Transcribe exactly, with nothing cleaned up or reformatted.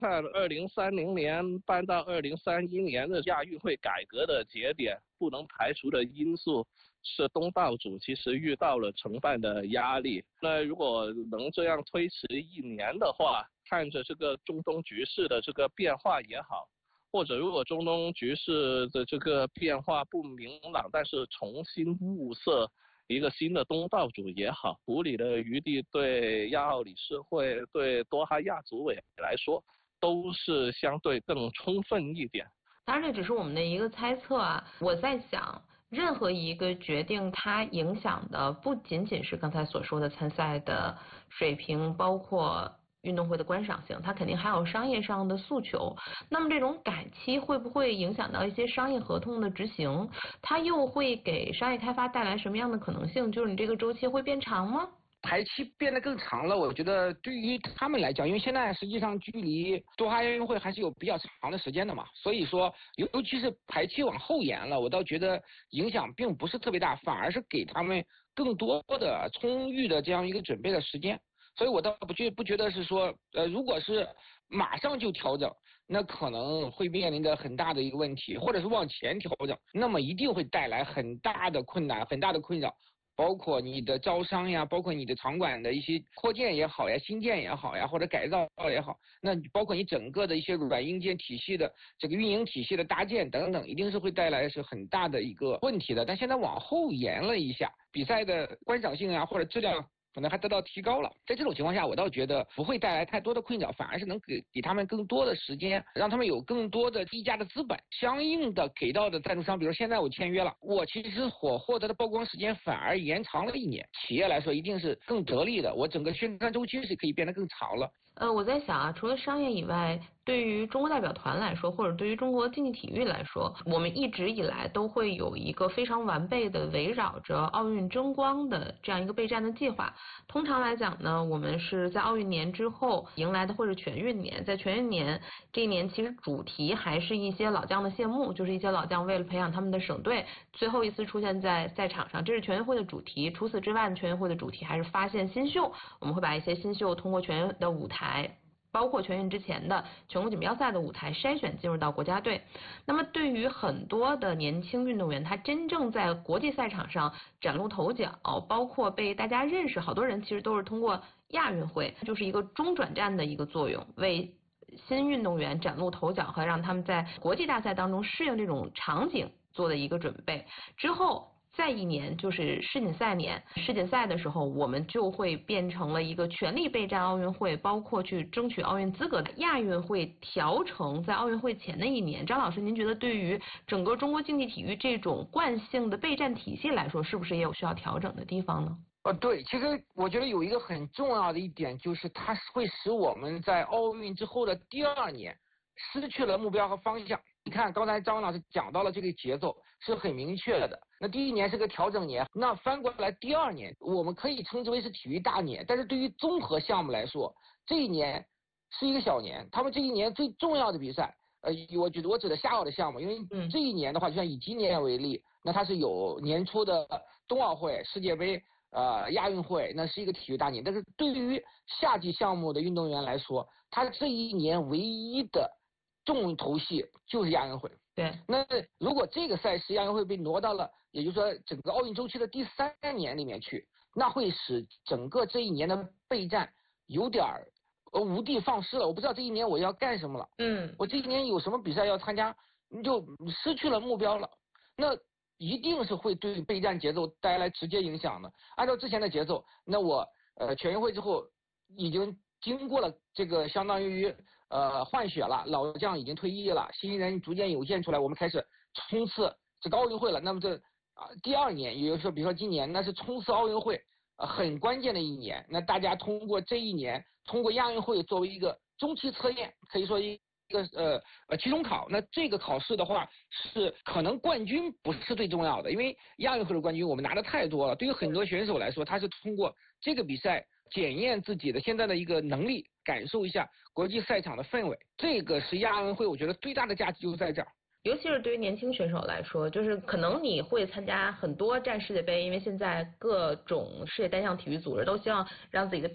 看二零三零年搬到二零三一年的亚运会改革的节点，不能排除的因素是东道主其实遇到了承办的压力。那如果能这样推迟一年的话，看着这个中东局势的这个变化也好，或者如果中东局势的这个变化不明朗，但是重新物色一个新的东道主也好，处理的余地对亚奥理事会、对多哈亚组委来说都是相对更充分一点。 当然这只是我们的一个猜测啊，我在想任何一个决定它影响的不仅仅是刚才所说的参赛的水平，包括运动会的观赏性，它肯定还有商业上的诉求。那么这种改期会不会影响到一些商业合同的执行？它又会给商业开发带来什么样的可能性？就是你这个周期会变长吗？ 排期变得更长了，我觉得对于他们来讲，因为现在实际上距离多哈亚运会还是有比较长的时间的嘛，所以说尤尤其是排期往后延了，我倒觉得影响并不是特别大，反而是给他们更多的充裕的这样一个准备的时间。所以我倒不觉不觉得是说，呃，如果是马上就调整，那可能会面临着很大的一个问题，或者是往前调整，那么一定会带来很大的困难、很大的困扰，包括你的招商呀，包括你的场馆的一些扩建也好呀、新建也好呀，或者改造也好，那包括你整个的一些软硬件体系的这个运营体系的搭建等等，一定是会带来是很大的一个问题的。但现在往后延了一下，比赛的观赏性啊或者质量可能还得到提高了，在这种情况下，我倒觉得不会带来太多的困扰，反而是能给给他们更多的时间，让他们有更多的低价的资本，相应的给到的赞助商，比如现在我签约了，我其实我获得的曝光时间反而延长了一年，企业来说一定是更得利的，我整个宣传周期是可以变得更长了。 呃，我在想啊，除了商业以外，对于中国代表团来说，或者对于中国竞技体育来说，我们一直以来都会有一个非常完备的围绕着奥运争光的这样一个备战的计划。通常来讲呢，我们是在奥运年之后迎来的会是全运年，在全运年这一年，其实主题还是一些老将的谢幕，就是一些老将为了培养他们的省队，最后一次出现在赛场上，这是全运会的主题。除此之外，全运会的主题还是发现新秀，我们会把一些新秀通过全运的舞台，包括全运之前的全国锦标赛的舞台筛选进入到国家队。那么对于很多的年轻运动员，他真正在国际赛场上崭露头角，包括被大家认识，好多人其实都是通过亚运会，就是一个中转站的一个作用，为新运动员崭露头角和让他们在国际大赛当中适应这种场景做的一个准备。之后再一年就是世锦赛年，世锦赛的时候，我们就会变成了一个全力备战奥运会，包括去争取奥运资格的亚运会调成在奥运会前的一年。张老师，您觉得对于整个中国竞技体育这种惯性的备战体系来说，是不是也有需要调整的地方呢？ 呃，对，其实我觉得有一个很重要的一点，就是它会使我们在奥运之后的第二年失去了目标和方向。你看，刚才张老师讲到了这个节奏是很明确的。那第一年是个调整年，那翻过来第二年，我们可以称之为是体育大年。但是对于综合项目来说，这一年是一个小年。他们这一年最重要的比赛，呃，我觉得我指的夏奥的项目，因为这一年的话，就像以今年为例，那它是有年初的冬奥会、世界杯。呃，亚运会那是一个体育大年，但是对于夏季项目的运动员来说，他这一年唯一的重头戏就是亚运会。 对， 那如果这个赛事亚运会被挪到了，也就是说整个奥运周期的第三年里面去，那会使整个这一年的备战有点儿呃无的放矢了。我不知道这一年我要干什么了， 嗯， 我这一年有什么比赛要参加，你就失去了目标了。那一定是会对备战节奏带来直接影响的。按照之前的节奏，那我呃全运会之后已经经过了这个相当于呃换血了，老将已经退役了，新人逐渐涌现出来，我们开始冲刺这个奥运会了。那么这啊、呃、第二年，也就是说，比如说今年那是冲刺奥运会呃很关键的一年。那大家通过这一年，通过亚运会作为一个中期测验，可以说一。一个呃呃期中考，那这个考试的话是可能冠军不是最重要的，因为亚运会的冠军我们拿的太多了。对于很多选手来说，他是通过这个比赛检验自己的现在的一个能力，感受一下国际赛场的氛围。这个是亚运会，我觉得最大的价值就在这儿。 尤其是对于年轻选手来说，就是可能你会参加很多站世界杯，因为现在各种世界单项体育组织都希望让自己的